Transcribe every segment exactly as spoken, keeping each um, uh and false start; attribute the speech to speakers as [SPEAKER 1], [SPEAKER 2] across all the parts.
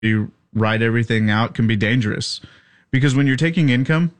[SPEAKER 1] You write everything out can be dangerous because when you're taking income,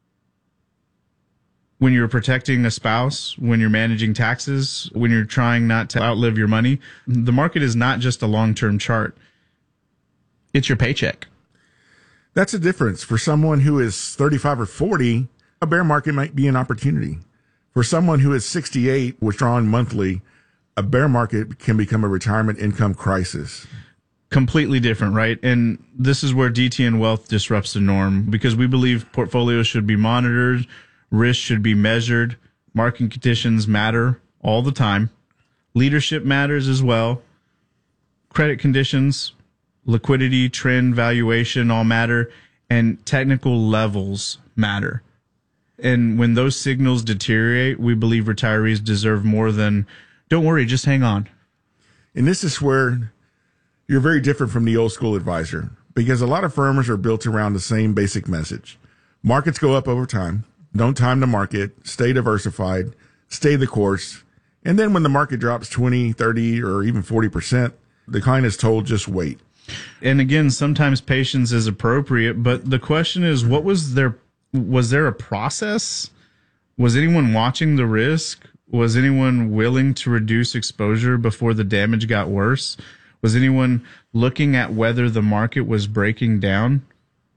[SPEAKER 1] when you're protecting a spouse, when you're managing taxes, when you're trying not to outlive your money, the market is not just a long-term chart. It's your paycheck.
[SPEAKER 2] That's a difference. For someone who is thirty-five or forty, a bear market might be an opportunity. For someone who is sixty-eight, withdrawing monthly, a bear market can become a retirement income crisis.
[SPEAKER 1] Completely different, right? And this is where D T N Wealth disrupts the norm because we believe portfolios should be monitored, risk should be measured, market conditions matter all the time, leadership matters as well, credit conditions, liquidity, trend, valuation all matter, and technical levels matter. And when those signals deteriorate, we believe retirees deserve more than, don't worry, just hang on.
[SPEAKER 2] And this is where you're very different from the old school advisor because a lot of firms are built around the same basic message. Markets go up over time. Don't time the market. Stay diversified. Stay the course. And then when the market drops twenty, thirty, or even forty percent, the client is told just wait.
[SPEAKER 1] And again, sometimes patience is appropriate, but the question is, what was there, was there a process? Was anyone watching the risk? Was anyone willing to reduce exposure before the damage got worse? Was anyone looking at whether the market was breaking down?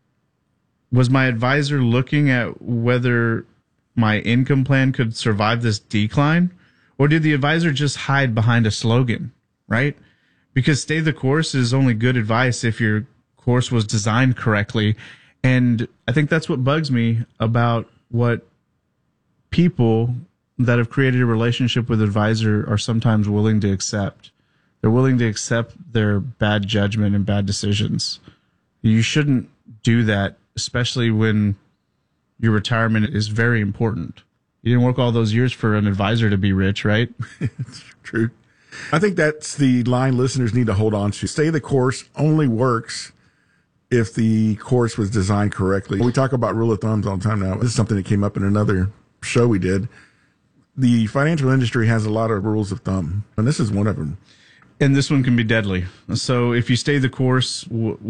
[SPEAKER 1] Was my advisor looking at whether my income plan could survive this decline? Or did the advisor just hide behind a slogan, right? Because stay the course is only good advice if your course was designed correctly. And I think that's what bugs me about what people that have created a relationship with advisor are sometimes willing to accept. They're willing to accept their bad judgment and bad decisions. You shouldn't do that, especially when your retirement is very important. You didn't work all those years for an advisor to be rich, right?
[SPEAKER 2] It's true. I think that's the line listeners need to hold on to. Stay the course only works if the course was designed correctly. We talk about rule of thumbs all the time now. This is something that came up in another show we did. The financial industry has a lot of rules of thumb, and this is one of them.
[SPEAKER 1] And this one can be deadly. So if you stay the course,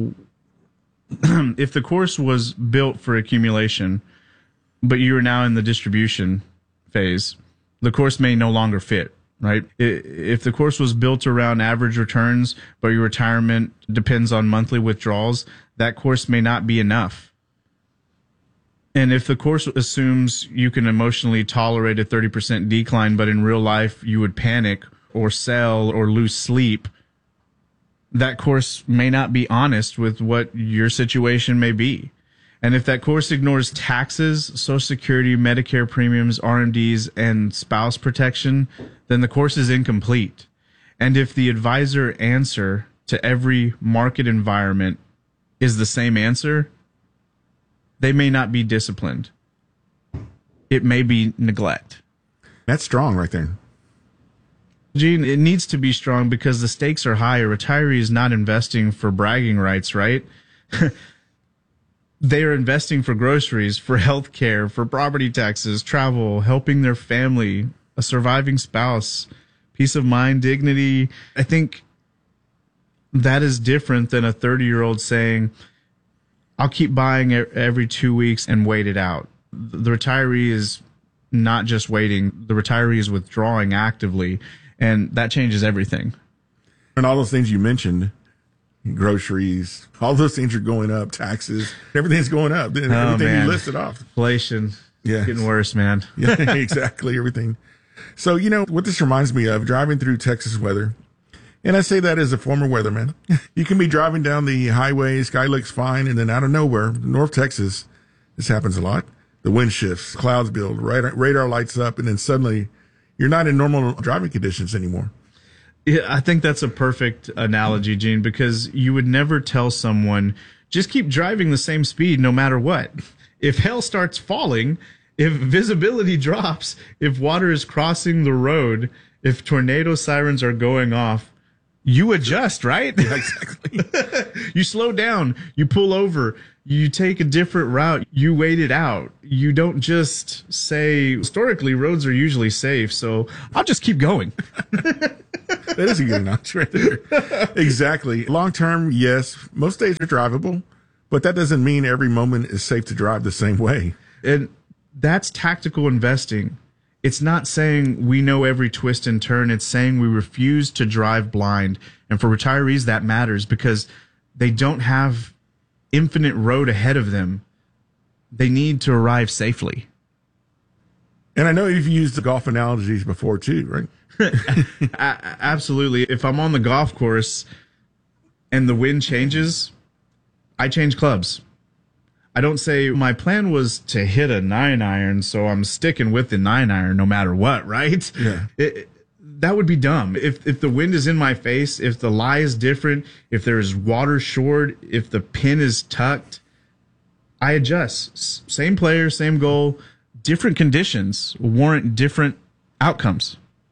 [SPEAKER 1] if the course was built for accumulation, but you are now in the distribution phase, the course may no longer fit, right? If the course was built around average returns, but your retirement depends on monthly withdrawals, that course may not be enough. And if the course assumes you can emotionally tolerate a thirty percent decline, but in real life you would panic or sell or lose sleep, that course may not be honest with what your situation may be. And if that course ignores taxes, Social Security, Medicare premiums, R M Ds, and spouse protection, then the course is incomplete. And if the advisor answer to every market environment is the same answer, they may not be disciplined. It may be neglect.
[SPEAKER 2] That's strong right there.
[SPEAKER 1] Gene, it needs to be strong because the stakes are high. A retiree is not investing for bragging rights, right? They are investing for groceries, for health care, for property taxes, travel, helping their family, a surviving spouse, peace of mind, dignity. I think that is different than a thirty-year-old saying, I'll keep buying every two weeks and wait it out. The retiree is not just waiting. The retiree is withdrawing actively, and that changes everything.
[SPEAKER 2] And all those things you mentioned, groceries, all those things are going up, taxes, everything's going up. Everything
[SPEAKER 1] oh, man.
[SPEAKER 2] you listed off.
[SPEAKER 1] Inflation.
[SPEAKER 2] Yeah.
[SPEAKER 1] Getting worse, man.
[SPEAKER 2] Yeah, exactly. Everything. So, you know, what this reminds me of, driving through Texas weather. And I say that as a former weatherman. You can be driving down the highway, sky looks fine, and then out of nowhere, North Texas, this happens a lot. The wind shifts, clouds build, radar lights up, and then suddenly you're not in normal driving conditions anymore.
[SPEAKER 1] Yeah, I think that's a perfect analogy, Gene, because you would never tell someone, just keep driving the same speed no matter what. If hail starts falling, if visibility drops, if water is crossing the road, if tornado sirens are going off, you adjust, right?
[SPEAKER 2] Yeah, exactly.
[SPEAKER 1] You slow down, you pull over, you take a different route, you wait it out. You don't just say, historically, roads are usually safe, so I'll just keep going.
[SPEAKER 2] That is a good analogy right there. Exactly. Long term, yes, most days are drivable, but that doesn't mean every moment is safe to drive the same way.
[SPEAKER 1] And that's tactical investing. It's not saying we know every twist and turn. It's saying we refuse to drive blind. And for retirees, that matters because they don't have infinite road ahead of them. They need to arrive safely.
[SPEAKER 2] And I know you've used the golf analogies before too, right?
[SPEAKER 1] Absolutely. If I'm on the golf course and the wind changes, I change clubs. I don't say my plan was to hit a nine iron, so I'm sticking with the nine iron no matter what, right?
[SPEAKER 2] Yeah.
[SPEAKER 1] It, that would be dumb. If if the wind is in my face, if the lie is different, if there's water short, if the pin is tucked, I adjust. S- same player, same goal, different conditions warrant different outcomes.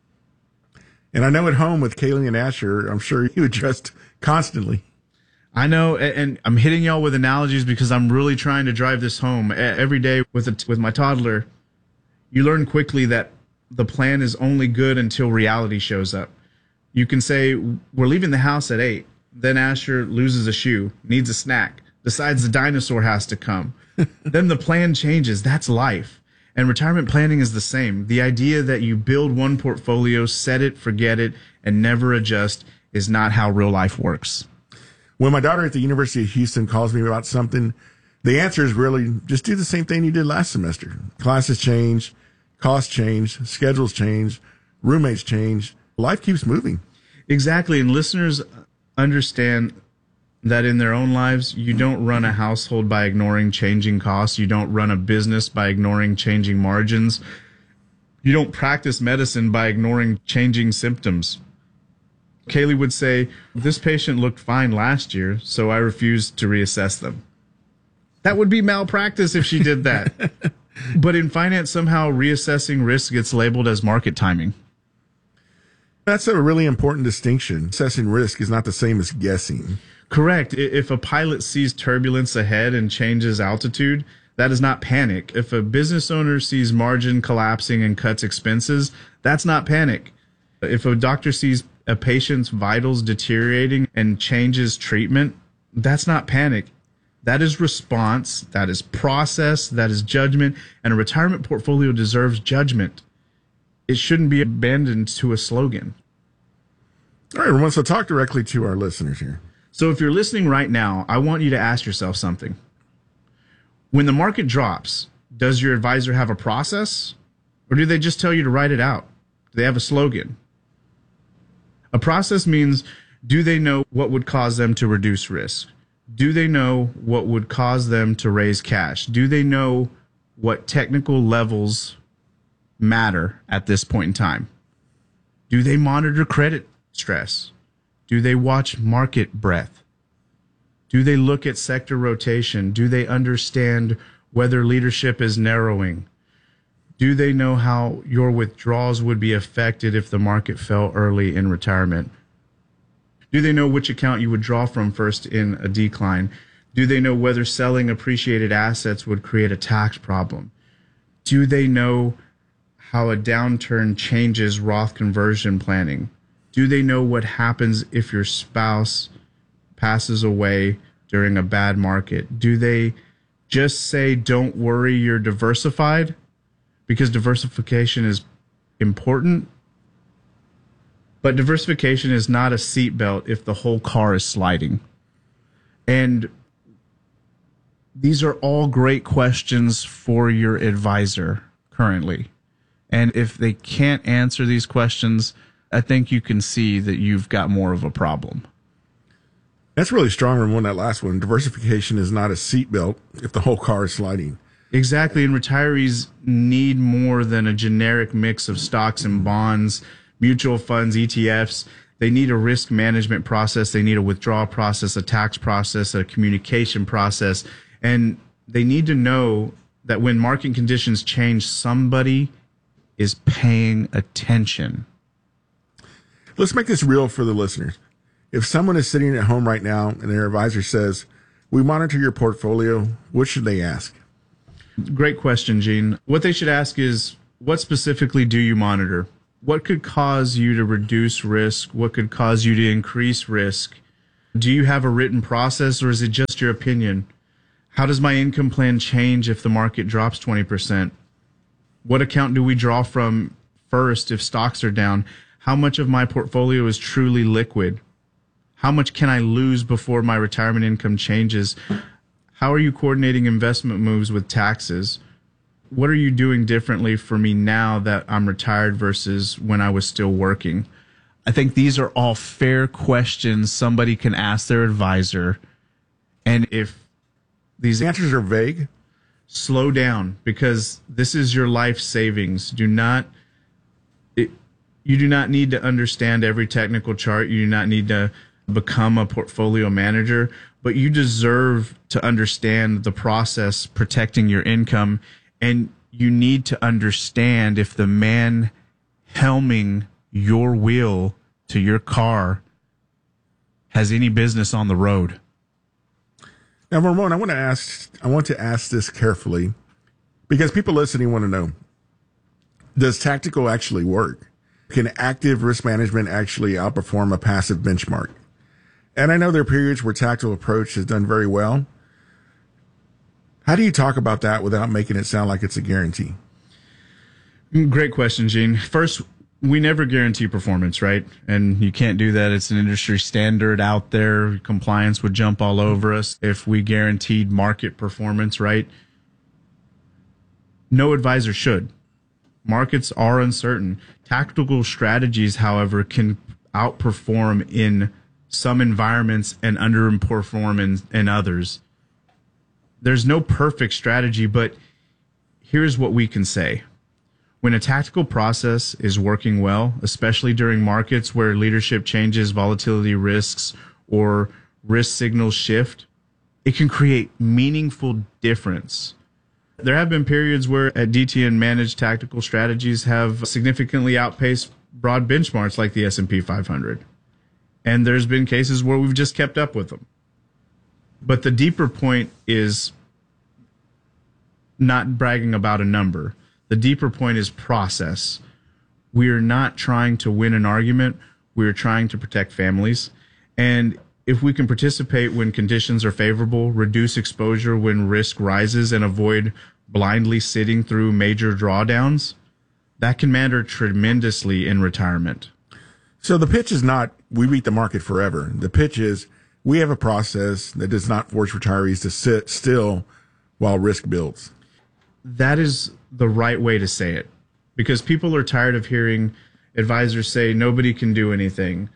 [SPEAKER 2] And I know at home with Kaylee and Asher, I'm sure you adjust constantly.
[SPEAKER 1] I know, and I'm hitting y'all with analogies because I'm really trying to drive this home every day with a, with my toddler. You learn quickly that the plan is only good until reality shows up. You can say, we're leaving the house at eight. Then Asher loses a shoe, needs a snack, decides the dinosaur has to come. Then the plan changes. That's life. And retirement planning is the same. The idea that you build one portfolio, set it, forget it, and never adjust is not how real life works.
[SPEAKER 2] When my daughter at the University of Houston calls me about something, the answer is really just do the same thing you did last semester. Classes change, costs change, schedules change, roommates change. Life keeps moving.
[SPEAKER 1] Exactly. And listeners understand that in their own lives, you don't run a household by ignoring changing costs. You don't run a business by ignoring changing margins. You don't practice medicine by ignoring changing symptoms. Kaylee would say, this patient looked fine last year, so I refused to reassess them. That would be malpractice if she did that. But in finance, somehow reassessing risk gets labeled as market timing.
[SPEAKER 2] That's a really important distinction. Assessing risk is not the same as guessing.
[SPEAKER 1] Correct. If a pilot sees turbulence ahead and changes altitude, that is not panic. If a business owner sees margin collapsing and cuts expenses, that's not panic. If a doctor sees a patient's vitals deteriorating and changes treatment, that's not panic. That is response, that is process, that is judgment, and a retirement portfolio deserves judgment. It shouldn't be abandoned to a slogan.
[SPEAKER 2] All right, everyone, so talk directly to our listeners here.
[SPEAKER 1] So if you're listening right now, I want you to ask yourself something. When the market drops, does your advisor have a process, or do they just tell you to write it out? Do they have a slogan? A process means, do they know what would cause them to reduce risk? Do they know what would cause them to raise cash? Do they know what technical levels matter at this point in time? Do they monitor credit stress? Do they watch market breadth? Do they look at sector rotation? Do they understand whether leadership is narrowing? Do they know how your withdrawals would be affected if the market fell early in retirement? Do they know which account you would draw from first in a decline? Do they know whether selling appreciated assets would create a tax problem? Do they know how a downturn changes Roth conversion planning? Do they know what happens if your spouse passes away during a bad market? Do they just say, don't worry, you're diversified? Because diversification is important, but diversification is not a seatbelt if the whole car is sliding. And these are all great questions for your advisor currently. And if they can't answer these questions, I think you can see that you've got more of a problem.
[SPEAKER 2] That's really strong, Ramon, that last one. Diversification is not a seatbelt if the whole car is sliding.
[SPEAKER 1] Exactly, and retirees need more than a generic mix of stocks and bonds, mutual funds, E T Fs. They need a risk management process. They need a withdrawal process, a tax process, a communication process. And they need to know that when market conditions change, somebody is paying attention.
[SPEAKER 2] Let's make this real for the listeners. If someone is sitting at home right now and their advisor says, we monitor your portfolio, what should they ask?
[SPEAKER 1] Great question, Gene. What they should ask is, what specifically do you monitor? What could cause you to reduce risk? What could cause you to increase risk? Do you have a written process, or is it just your opinion? How does my income plan change if the market drops twenty percent? What account do we draw from first if stocks are down? How much of my portfolio is truly liquid? How much can I lose before my retirement income changes? How are you coordinating investment moves with taxes? What are you doing differently for me now that I'm retired versus when I was still working? I think these are all fair questions somebody can ask their advisor. And if these
[SPEAKER 2] answers are vague,
[SPEAKER 1] slow down, because this is your life savings. Do not, it, you do not need to understand every technical chart. You do not need to become a portfolio manager, but you deserve to understand the process protecting your income. And you need to understand if the man helming your wheel to your car has any business on the road.
[SPEAKER 2] Now, Ramon, I want to ask, I want to ask this carefully because people listening want to know, does tactical actually work? Can active risk management actually outperform a passive benchmark? And I know there are periods where tactical approach has done very well. How do you talk about that without making it sound like it's a guarantee?
[SPEAKER 1] Great question, Gene. First, we never guarantee performance, right? And you can't do that. It's an industry standard out there. Compliance would jump all over us if we guaranteed market performance, right? No advisor should. Markets are uncertain. Tactical strategies, however, can outperform in some environments and underperform in, in others. There's no perfect strategy, but here's what we can say. When a tactical process is working well, especially during markets where leadership changes, volatility risks, or risk signals shift, it can create meaningful difference. There have been periods where at D T N managed tactical strategies have significantly outpaced broad benchmarks like the S and P five hundred. And there's been cases where we've just kept up with them. But the deeper point is not bragging about a number. The deeper point is process. We are not trying to win an argument. We are trying to protect families. And if we can participate when conditions are favorable, reduce exposure when risk rises, and avoid blindly sitting through major drawdowns, that can matter tremendously in retirement.
[SPEAKER 2] So the pitch is not we beat the market forever. The pitch is we have a process that does not force retirees to sit still while risk builds.
[SPEAKER 1] That is the right way to say it, because people are tired of hearing advisors say nobody can do anything.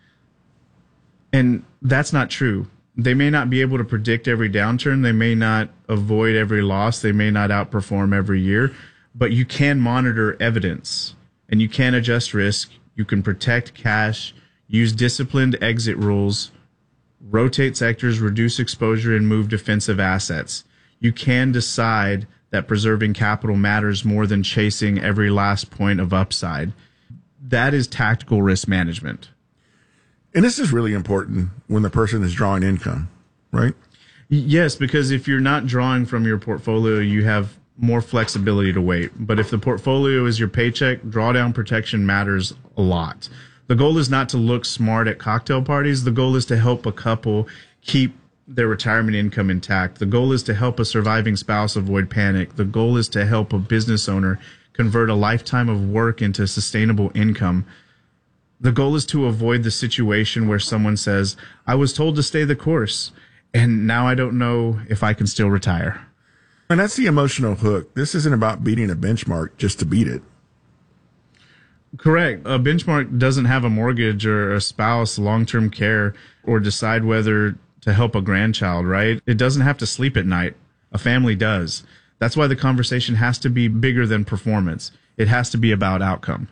[SPEAKER 1] And that's not true. They may not be able to predict every downturn. They may not avoid every loss. They may not outperform every year, but you can monitor evidence and you can adjust risk. You can protect cash, use disciplined exit rules, rotate sectors, reduce exposure, and move defensive assets. You can decide that preserving capital matters more than chasing every last point of upside. That is tactical risk management.
[SPEAKER 2] And this is really important when the person is drawing income, right?
[SPEAKER 1] Yes, because if you're not drawing from your portfolio, you have more flexibility to wait. But if the portfolio is your paycheck, drawdown protection matters a lot. The goal is not to look smart at cocktail parties. The goal is to help a couple keep their retirement income intact. The goal is to help a surviving spouse avoid panic. The goal is to help a business owner convert a lifetime of work into sustainable income. The goal is to avoid the situation where someone says, I was told to stay the course, and now I don't know if I can still retire.
[SPEAKER 2] And that's the emotional hook. This isn't about beating a benchmark just to beat it.
[SPEAKER 1] Correct. A benchmark doesn't have a mortgage or a spouse, long-term care, or decide whether to help a grandchild, right? It doesn't have to sleep at night. A family does. That's why the conversation has to be bigger than performance. It has to be about outcome.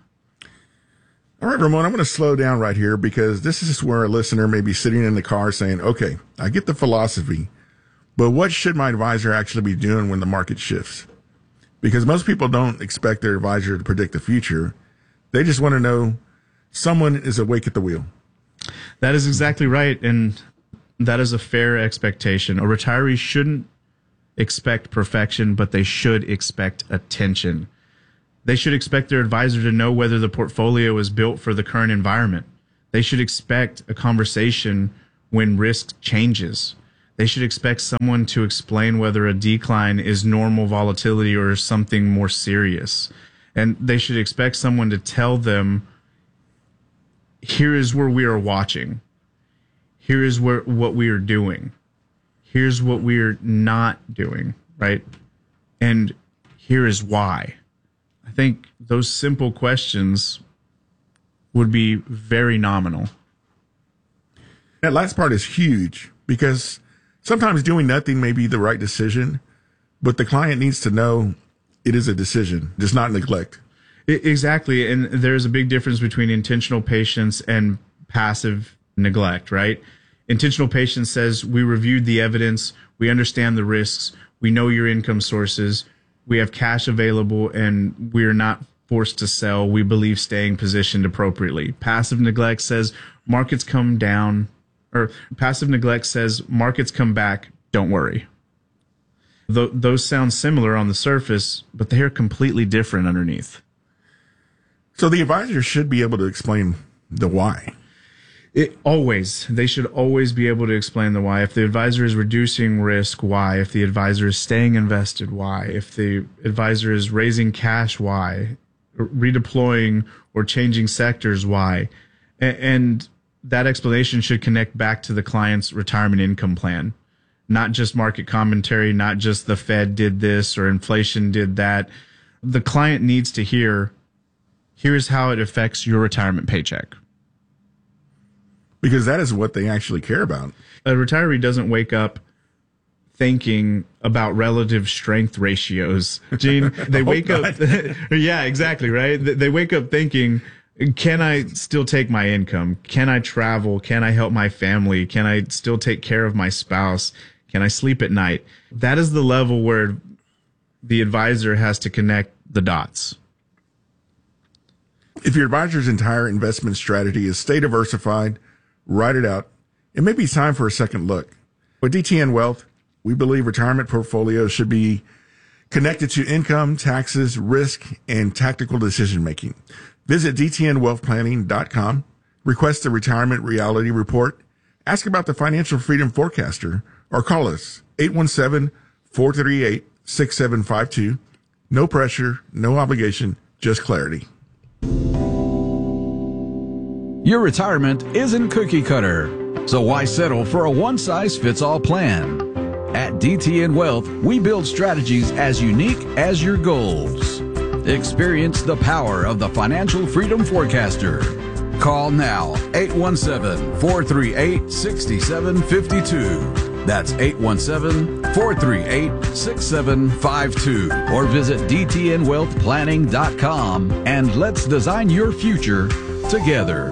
[SPEAKER 2] All right, Ramon, I'm going to slow down right here because this is where a listener may be sitting in the car saying, okay, I get the philosophy, but what should my advisor actually be doing when the market shifts? Because most people don't expect their advisor to predict the future. They just want to know someone is awake at the wheel.
[SPEAKER 1] That is exactly right. And that is a fair expectation. A retiree shouldn't expect perfection, but they should expect attention. They should expect their advisor to know whether the portfolio is built for the current environment. They should expect a conversation when risk changes. They should expect someone to explain whether a decline is normal volatility or something more serious. And they should expect someone to tell them, here is where we are watching. Here is where, what we are doing. Here's what we are not doing, right? And here is why. I think those simple questions would be very nominal.
[SPEAKER 2] That last part is huge because sometimes doing nothing may be the right decision, but the client needs to know it is a decision, just not neglect.
[SPEAKER 1] Exactly. And there's a big difference between intentional patience and passive neglect, right? Intentional patience says we reviewed the evidence, we understand the risks, we know your income sources, we have cash available, and we are not forced to sell. We believe staying positioned appropriately. Passive neglect says markets come down, or passive neglect says markets come back, don't worry. Th- those sound similar on the surface, but they are completely different underneath.
[SPEAKER 2] So the advisor should be able to explain the why.
[SPEAKER 1] It always, they should always be able to explain the why. If the advisor is reducing risk, why? If the advisor is staying invested, why? If the advisor is raising cash, why? Redeploying or changing sectors, why? And that explanation should connect back to the client's retirement income plan, not just market commentary, not just the Fed did this or inflation did that. The client needs to hear, here's how it affects your retirement paycheck.
[SPEAKER 2] Because that is what they actually care about.
[SPEAKER 1] A retiree doesn't wake up thinking about relative strength ratios. Gene, they wake
[SPEAKER 2] oh,
[SPEAKER 1] up. Yeah, exactly. Right. They wake up thinking, can I still take my income? Can I travel? Can I help my family? Can I still take care of my spouse? Can I sleep at night? That is the level where the advisor has to connect the dots.
[SPEAKER 2] If your advisor's entire investment strategy is stay diversified, write it out, it may be time for a second look. With D T N Wealth, we believe retirement portfolios should be connected to income, taxes, risk, and tactical decision making. Visit D T N wealth planning dot com, request the Retirement Reality Report, ask about the Financial Freedom Forecaster, or call us eight one seven, four three eight, six seven five two. No pressure, no obligation, just clarity.
[SPEAKER 3] Your retirement isn't cookie cutter, so why settle for a one-size-fits-all plan? At D T N Wealth, we build strategies as unique as your goals. Experience the power of the Financial Freedom Forecaster. Call now, eight one seven, four three eight, six seven five two. That's eight one seven, four three eight, six seven five two. Or visit D T N wealth planning dot com and let's design your future together.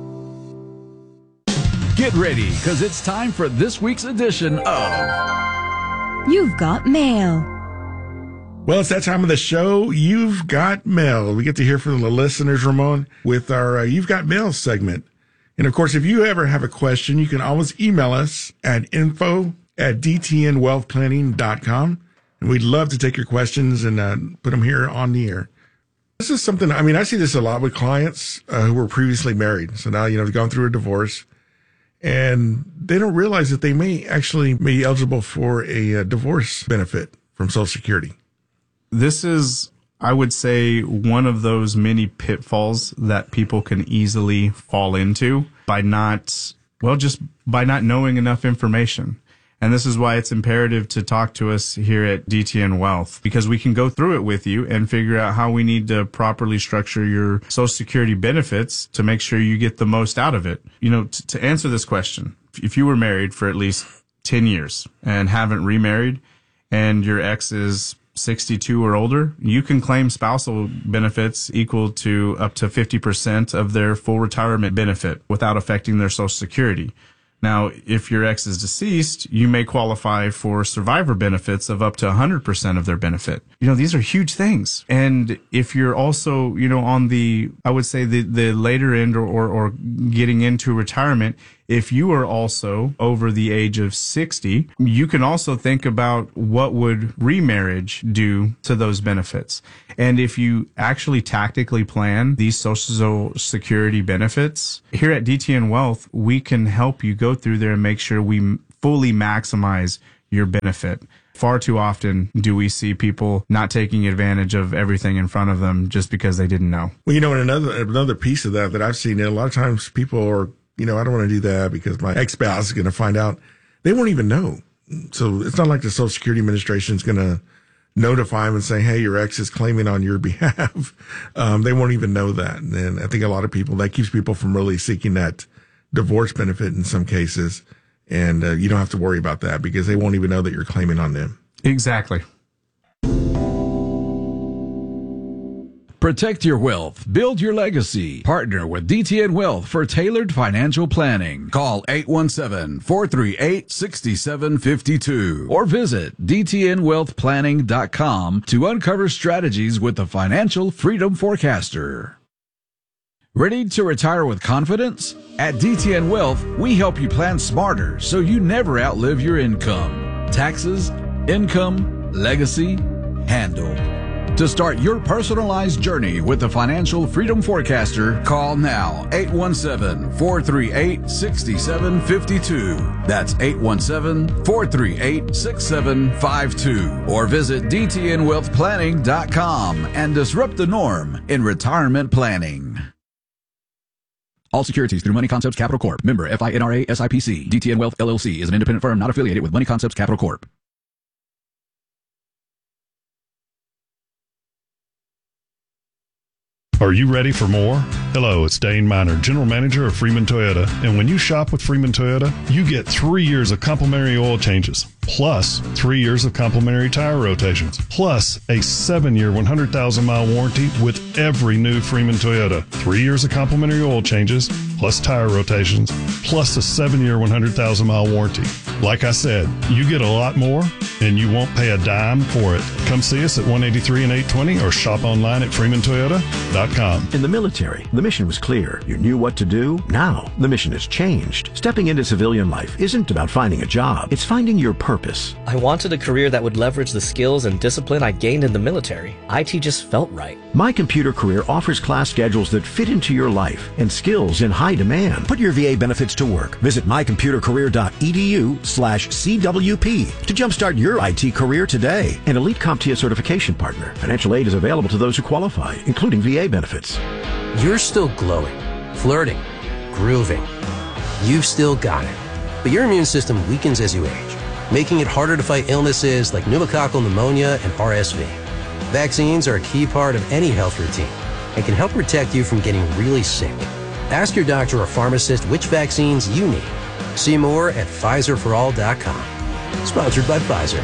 [SPEAKER 3] Get ready, because it's time for this week's edition of
[SPEAKER 4] You've Got Mail.
[SPEAKER 2] Well, it's that time of the show. You've Got Mail. We get to hear from the listeners, Ramon, with our uh, You've Got Mail segment. And of course, if you ever have a question, you can always email us at info at d t n wealth planning dot com. And we'd love to take your questions and uh, put them here on the air. This is something, I mean, I see this a lot with clients uh, who were previously married. So now, you know, they've gone through a divorce and they don't realize that they may actually be eligible for a, a divorce benefit from Social Security.
[SPEAKER 1] This is, I would say, one of those many pitfalls that people can easily fall into by not, well, just by not knowing enough information. And this is why it's imperative to talk to us here at D T N Wealth, because we can go through it with you and figure out how we need to properly structure your Social Security benefits to make sure you get the most out of it. You know, t- to answer this question, if you were married for at least ten years and haven't remarried and your ex is sixty-two or older, you can claim spousal benefits equal to up to fifty percent of their full retirement benefit without affecting their Social Security. Now, if your ex is deceased, you may qualify for survivor benefits of up to one hundred percent of their benefit. You know, these are huge things. And if you're also, you know, on the, I would say the, the later end or, or, or getting into retirement, If you are also over the age of sixty, you can also think about what would remarriage do to those benefits. And if you actually tactically plan these Social Security benefits, here at D T N Wealth, we can help you go through there and make sure we fully maximize your benefit. Far too often do we see people not taking advantage of everything in front of them just because they didn't know.
[SPEAKER 2] Well, you know, and another another piece of that that I've seen, a lot of times people are, you know, I don't want to do that because my ex-spouse is going to find out. They won't even know. So it's not like the Social Security Administration is going to notify them and say, hey, your ex is claiming on your behalf. um, they won't even know that. And I think a lot of people, that keeps people from really seeking that divorce benefit in some cases. And uh, you don't have to worry about that because they won't even know that you're claiming on them.
[SPEAKER 1] Exactly.
[SPEAKER 3] Protect your wealth. Build your legacy. Partner with D T N Wealth for tailored financial planning. Call eight one seven, four three eight, six seven five two or visit D T N wealth planning dot com to uncover strategies with the Financial Freedom Forecaster. Ready to retire with confidence? At D T N Wealth, we help you plan smarter so you never outlive your income. Taxes, income, legacy, handled. To start your personalized journey with the Financial Freedom Forecaster, call now eight one seven, four three eight, six seven five two. That's eight one seven, four three eight, six seven five two. Or visit D T N wealth planning dot com and disrupt the norm in retirement planning. All securities through Money Concepts Capital Corp. Member F I N R A S I P C. D T N Wealth L L C is an independent firm not affiliated with Money Concepts Capital Corp.
[SPEAKER 4] Are you ready for more? Hello, it's Dane Miner, General Manager of Freeman Toyota. And when you shop with Freeman Toyota, you get three years of complimentary oil changes, plus three years of complimentary tire rotations, plus a seven-year, one hundred thousand mile warranty with every new Freeman Toyota. Three years of complimentary oil changes, plus tire rotations, plus a seven-year, one hundred thousand mile warranty. Like I said, you get a lot more, and you won't pay a dime for it. Come see us at one eighty-three and eight twenty or shop online at freeman toyota dot com.
[SPEAKER 5] In the military, the mission was clear. You knew what to do. Now, the mission has changed. Stepping into civilian life isn't about finding a job. It's finding your purpose.
[SPEAKER 6] I wanted a career that would leverage the skills and discipline I gained in the military. I T just felt right.
[SPEAKER 5] My Computer Career offers class schedules that fit into your life and skills in high demand. Put your V A benefits to work. Visit my computer career dot e d u slash C W P to jumpstart your I T career today. An Elite CompTIA certification partner. Financial aid is available to those who qualify, including V A benefits.
[SPEAKER 7] You're still glowing, flirting, grooving. You've still got it. But your immune system weakens as you age, making it harder to fight illnesses like pneumococcal pneumonia and R S V. Vaccines are a key part of any health routine and can help protect you from getting really sick. Ask your doctor or pharmacist which vaccines you need. See more at Pfizer for all dot com. Sponsored by Pfizer.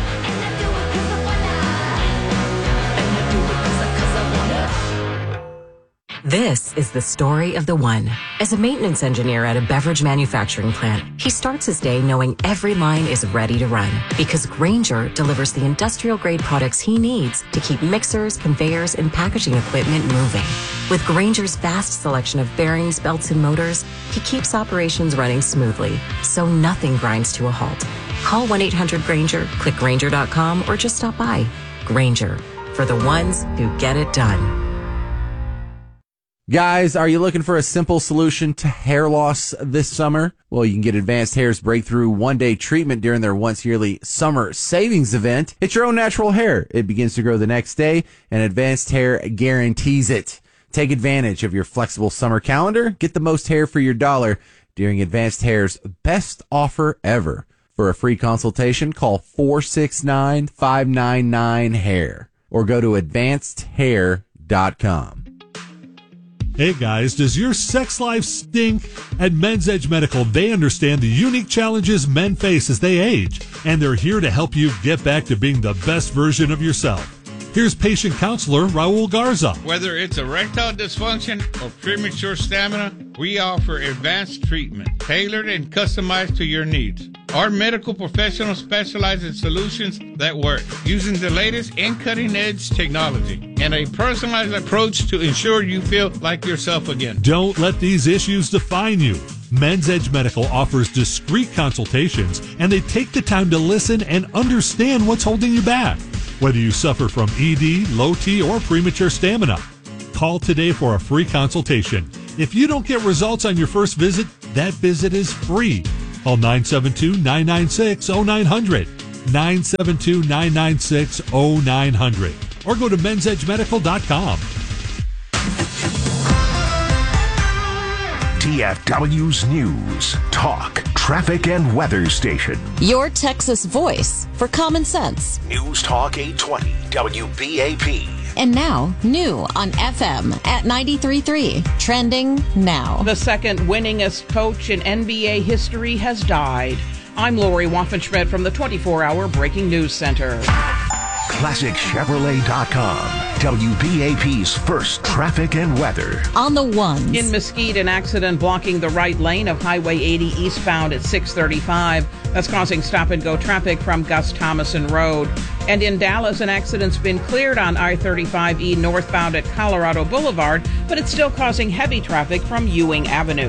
[SPEAKER 8] This is the story of the one. As a maintenance engineer at a beverage manufacturing plant, he starts his day knowing every line is ready to run because Grainger delivers the industrial-grade products he needs to keep mixers, conveyors, and packaging equipment moving. With Grainger's vast selection of bearings, belts, and motors, he keeps operations running smoothly, so nothing grinds to a halt. Call one eight hundred Grainger, click Grainger dot com, or just stop by. Grainger, for the ones who get it done.
[SPEAKER 9] Guys, are you looking for a simple solution to hair loss this summer? Well, you can get Advanced Hair's breakthrough one-day treatment during their once-yearly summer savings event. It's your own natural hair. It begins to grow the next day, and Advanced Hair guarantees it. Take advantage of your flexible summer calendar. Get the most hair for your dollar during Advanced Hair's best offer ever. For a free consultation, call four six nine, five nine nine, hair or go to advanced hair dot com.
[SPEAKER 10] Hey guys, does your sex life stink? At Men's Edge Medical, they understand the unique challenges men face as they age, and they're here to help you get back to being the best version of yourself. Here's patient counselor Raul Garza.
[SPEAKER 11] Whether it's erectile dysfunction or premature stamina, we offer advanced treatment tailored and customized to your needs. Our medical professionals specialize in solutions that work using the latest and cutting-edge technology and a personalized approach to ensure you feel like yourself again.
[SPEAKER 10] Don't let these issues define you. Men's Edge Medical offers discreet consultations, and they take the time to listen and understand what's holding you back. Whether you suffer from E D, low T, or premature stamina, call today for a free consultation. If you don't get results on your first visit, that visit is free. Call nine seven two, nine nine six, zero nine zero zero, nine seven two, nine nine six, zero nine zero zero, or go to men's edge medical dot com.
[SPEAKER 12] D F W's News, Talk, Traffic, and Weather Station.
[SPEAKER 13] Your Texas voice for common sense.
[SPEAKER 12] News Talk eight twenty, W B A P.
[SPEAKER 13] And now, new on F M at ninety-three point three. Trending now.
[SPEAKER 14] The second winningest coach in N B A history has died. I'm Lori Waffenschmidt from the twenty-four hour Breaking News Center.
[SPEAKER 12] Classic Chevrolet dot com, W B A P's first traffic and weather.
[SPEAKER 13] On the ones.
[SPEAKER 14] In Mesquite, an accident blocking the right lane of Highway eighty eastbound at six thirty-five. That's causing stop-and-go traffic from Gus Thomason Road. And in Dallas, an accident's been cleared on I thirty-five E northbound at Colorado Boulevard, but it's still causing heavy traffic from Ewing Avenue.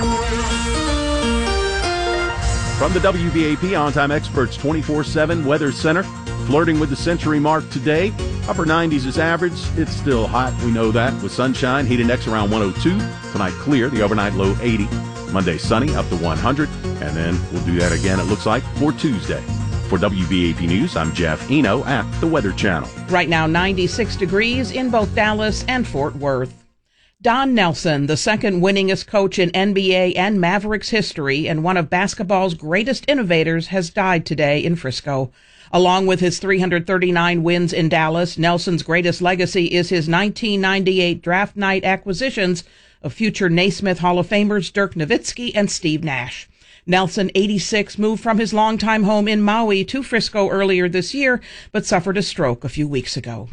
[SPEAKER 15] From the W B A P On-Time Experts twenty-four seven Weather Center, flirting with the century mark today. Upper nineties is average. It's still hot, we know that, with sunshine. Heat index around one oh two. Tonight clear, the overnight low eighty. Monday sunny, up to one hundred. And then we'll do that again, it looks like, for Tuesday. For W B A P News, I'm Jeff Eno at the Weather Channel.
[SPEAKER 14] Right now, ninety-six degrees in both Dallas and Fort Worth. Don Nelson, the second winningest coach in N B A and Mavericks history and one of basketball's greatest innovators, has died today in Frisco. Along with his three hundred thirty-nine wins in Dallas, Nelson's greatest legacy is his nineteen ninety-eight draft night acquisitions of future Naismith Hall of Famers Dirk Nowitzki and Steve Nash. Nelson, eighty-six, moved from his longtime home in Maui to Frisco earlier this year, but suffered a stroke a few weeks ago.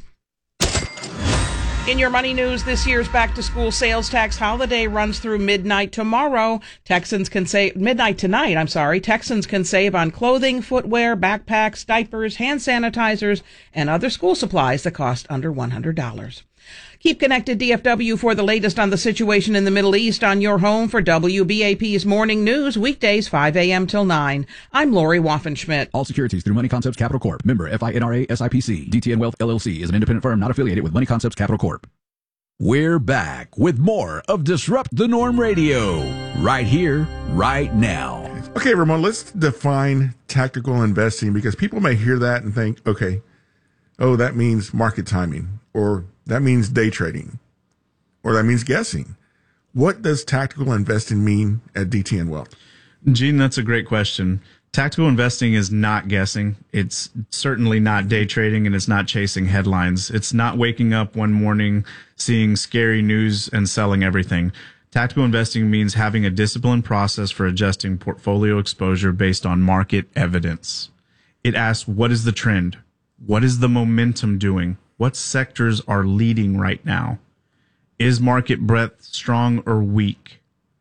[SPEAKER 14] In your money news, this year's back-to-school sales tax holiday runs through midnight tomorrow. Texans can save, midnight tonight, I'm sorry. Texans can save on clothing, footwear, backpacks, diapers, hand sanitizers, and other school supplies that cost under one hundred dollars. Keep connected, D F W, for the latest on the situation in the Middle East on your home for W B A P's Morning News, weekdays five a.m. till nine. I'm Lori Waffenschmidt.
[SPEAKER 3] All securities through Money Concepts Capital Corp. Member F I N R A S I P C. D T N Wealth L L C is an independent firm not affiliated with Money Concepts Capital Corp. We're back with more of Disrupt the Norm Radio right here, right now.
[SPEAKER 2] Okay, Ramon, let's define tactical investing, because people may hear that and think, okay, oh, that means market timing, or that means day trading, or that means guessing. What does tactical investing mean at D T N Wealth?
[SPEAKER 1] Gene, that's a great question. Tactical investing is not guessing. It's certainly not day trading, and it's not chasing headlines. It's not waking up one morning, seeing scary news and selling everything. Tactical investing means having a disciplined process for adjusting portfolio exposure based on market evidence. It asks, what is the trend? What is the momentum doing? What sectors are leading right now? Is market breadth strong or weak?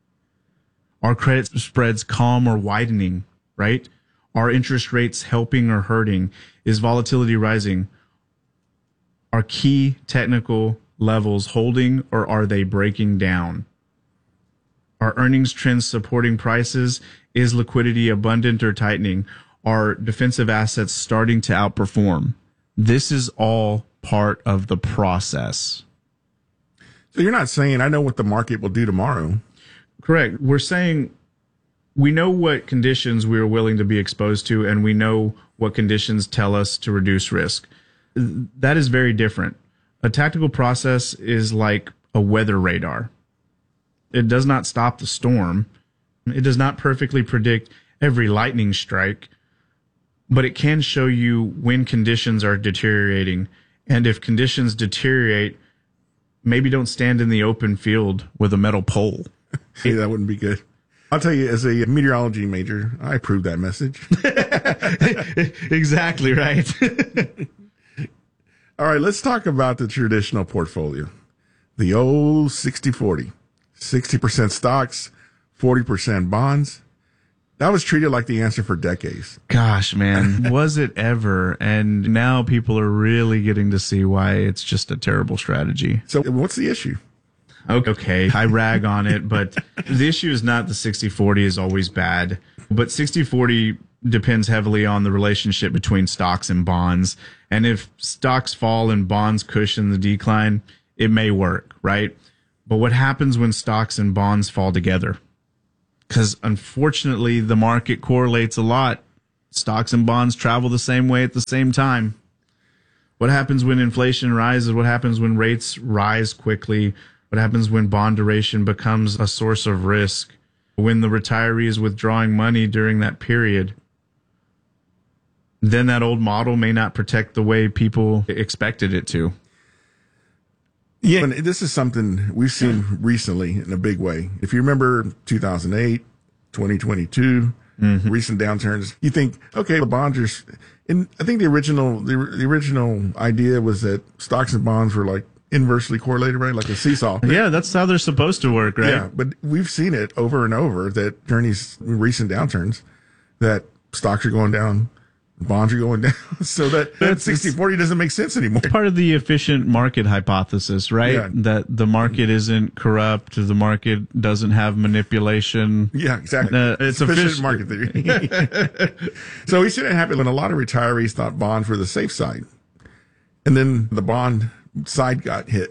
[SPEAKER 1] Are credit spreads calm or widening, right? Are interest rates helping or hurting? Is volatility rising? Are key technical levels holding, or are they breaking down? Are earnings trends supporting prices? Is liquidity abundant or tightening? Are defensive assets starting to outperform? This is all part of the process.
[SPEAKER 2] So you're not saying, I know what the market will do tomorrow.
[SPEAKER 1] Correct. We're saying we know what conditions we're willing to be exposed to, and we know what conditions tell us to reduce risk. That is very different. A tactical process is like a weather radar. It does not stop the storm. It does not perfectly predict every lightning strike, but it can show you when conditions are deteriorating. And if conditions deteriorate, maybe don't stand in the open field with a metal pole.
[SPEAKER 2] Hey, that wouldn't be good. I'll tell you, as a meteorology major, I approve that message.
[SPEAKER 1] Exactly right.
[SPEAKER 2] All right, let's talk about the traditional portfolio. The old sixty forty. sixty percent stocks, forty percent bonds. That was treated like the answer for decades.
[SPEAKER 1] Gosh, man, was it ever? And now people are really getting to see why it's just a terrible strategy.
[SPEAKER 2] So what's the issue?
[SPEAKER 1] Okay, I rag on it, but the issue is not the sixty forty is always bad, but sixty forty depends heavily on the relationship between stocks and bonds. And if stocks fall and bonds cushion the decline, it may work, right? But what happens when stocks and bonds fall together? Because unfortunately, the market correlates a lot. Stocks and bonds travel the same way at the same time. What happens when inflation rises? What happens when rates rise quickly? What happens when bond duration becomes a source of risk? When the retiree is withdrawing money during that period, then that old model may not protect the way people expected it to.
[SPEAKER 2] Yeah, and this is something we've seen recently in a big way. If you remember two thousand eight, twenty twenty-two, mm-hmm. recent downturns, you think, okay, the bonds are, and I think the original, the, the original idea was that stocks and bonds were like inversely correlated, right? Like a seesaw.
[SPEAKER 1] Yeah, that's how they're supposed to work, right?
[SPEAKER 2] Yeah, but we've seen it over and over that during these recent downturns that stocks are going down, bonds are going down. So that, that sixty forty doesn't make sense anymore.
[SPEAKER 1] It's part of the efficient market hypothesis, right? Yeah. That the market isn't corrupt, the market doesn't have manipulation.
[SPEAKER 2] Yeah, exactly.
[SPEAKER 1] Uh, it's
[SPEAKER 2] efficient
[SPEAKER 1] efficient
[SPEAKER 2] market theory. So we see that happen when a lot of retirees thought bonds were the safe side. And then the bond side got hit.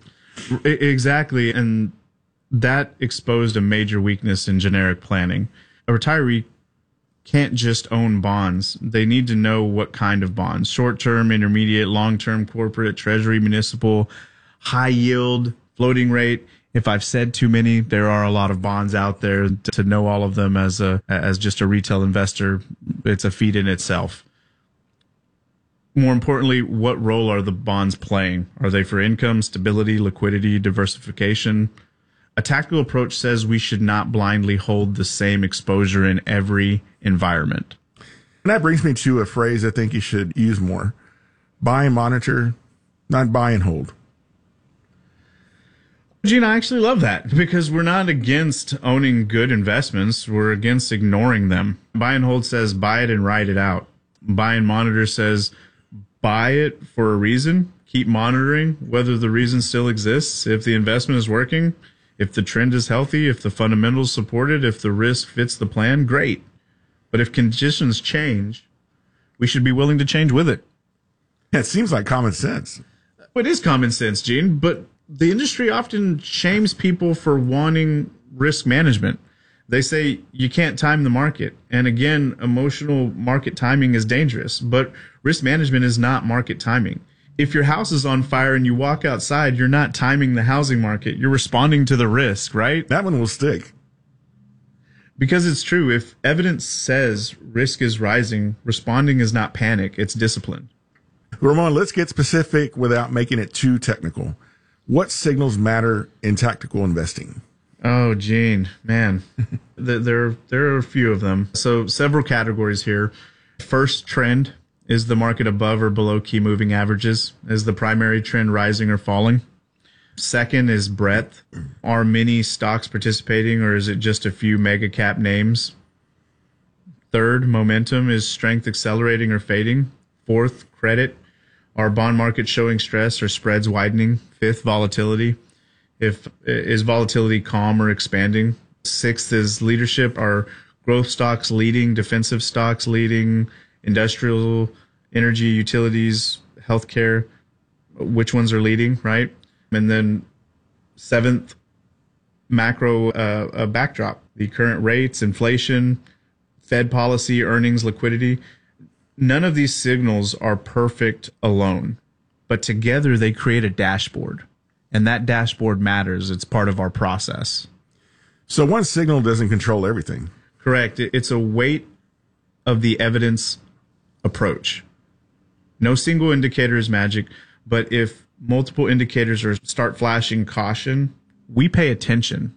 [SPEAKER 1] Exactly. And that exposed a major weakness in generic planning. A retiree can't just own bonds. They need to know what kind of bonds: short-term, intermediate, long-term, corporate, treasury, municipal, high yield, floating rate. If I've said too many, there are a lot of bonds out there. To know all of them as a as just a retail investor, it's a feat in itself. More importantly, what role are the bonds playing? Are they for income, stability, liquidity, diversification? A tactical approach says we should not blindly hold the same exposure in every environment.
[SPEAKER 2] And that brings me to a phrase I think you should use more. Buy and monitor, not buy and hold.
[SPEAKER 1] Gene, I actually love that because we're not against owning good investments. We're against ignoring them. Buy and hold says buy it and ride it out. Buy and monitor says buy it for a reason. Keep monitoring whether the reason still exists. If the investment is working, if the trend is healthy, if the fundamentals support it, if the risk fits the plan, great. But if conditions change, we should be willing to change with it.
[SPEAKER 2] Yeah, it seems like common sense.
[SPEAKER 1] It is common sense, Gene, but the industry often shames people for wanting risk management. They say you can't time the market. And again, emotional market timing is dangerous, but risk management is not market timing. If your house is on fire and you walk outside, you're not timing the housing market. You're responding to the risk, right?
[SPEAKER 2] That one will stick.
[SPEAKER 1] Because it's true. If evidence says risk is rising, responding is not panic. It's discipline.
[SPEAKER 2] Ramon, let's get specific without making it too technical. What signals matter in tactical investing?
[SPEAKER 1] Oh, Gene, man, there, there are a few of them. So several categories here. First, trend. Is the market above or below key moving averages? Is the primary trend rising or falling? Second is breadth. Are many stocks participating or is it just a few mega cap names? Third, momentum. Is strength accelerating or fading? Fourth, credit. Are bond markets showing stress or spreads widening? Fifth, volatility. If is volatility calm or expanding? Sixth is leadership. Are growth stocks leading? Defensive stocks leading? Industrial, energy, utilities, healthcare, which ones are leading, right? And then seventh, macro uh, uh, backdrop, the current rates, inflation, Fed policy, earnings, liquidity. None of these signals are perfect alone, but together they create a dashboard, and that dashboard matters. It's part of our process.
[SPEAKER 2] So one signal doesn't control everything.
[SPEAKER 1] Correct. It's a weight of the evidence approach. No single indicator is magic, but if multiple indicators are start flashing caution, we pay attention.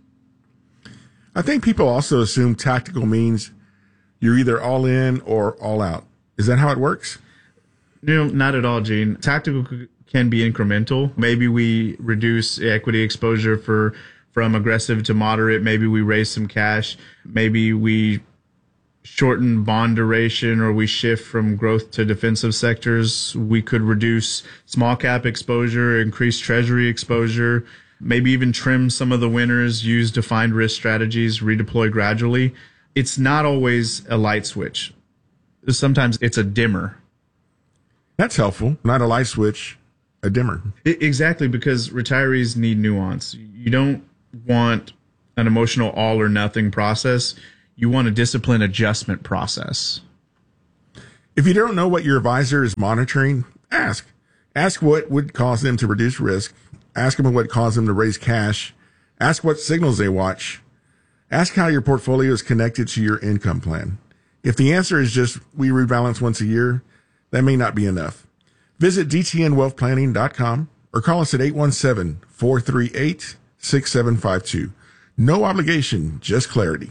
[SPEAKER 2] I think people also assume tactical means you're either all in or all out. Is that how it works?
[SPEAKER 1] No, not at all, Gene. Tactical can be incremental. Maybe we reduce equity exposure for from aggressive to moderate. Maybe we raise some cash. Maybe we shorten bond duration or we shift from growth to defensive sectors. We could reduce small cap exposure, increase treasury exposure. maybe even trim some of the winners, use defined risk strategies, redeploy gradually. It's not always a light switch. Sometimes it's a dimmer.
[SPEAKER 2] That's helpful. Not a light switch, a dimmer.
[SPEAKER 1] It, exactly, because retirees need nuance. You don't want an emotional all or nothing process. You want a disciplined adjustment process.
[SPEAKER 2] If you don't know what your advisor is monitoring, ask. Ask what would cause them to reduce risk. Ask them what caused them to raise cash. Ask what signals they watch. Ask how your portfolio is connected to your income plan. If the answer is just we rebalance once a year, that may not be enough. Visit d t n wealth planning dot com or call us at eight one seven, four three eight, six seven five two. No obligation, just clarity.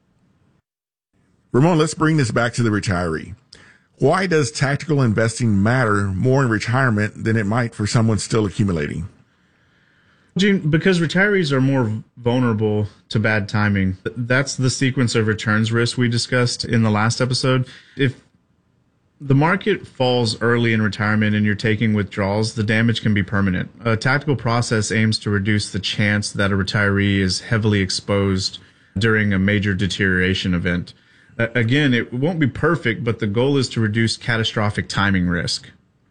[SPEAKER 2] Ramon, let's bring this back to the retiree. Why does tactical investing matter more in retirement than it might for someone still accumulating?
[SPEAKER 1] Gene, because retirees are more vulnerable to bad timing. That's the sequence of returns risk we discussed in the last episode. If the market falls early in retirement and you're taking withdrawals, the damage can be permanent. A tactical process aims to reduce the chance that a retiree is heavily exposed during a major deterioration event. Uh, again, it won't be perfect, but the goal is to reduce catastrophic timing risk.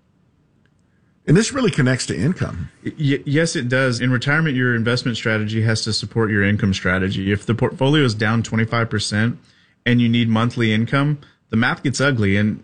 [SPEAKER 2] And this really connects to income.
[SPEAKER 1] Y- yes, it does. In retirement, your investment strategy has to support your income strategy. If the portfolio is down twenty-five percent and you need monthly income, the math gets ugly. And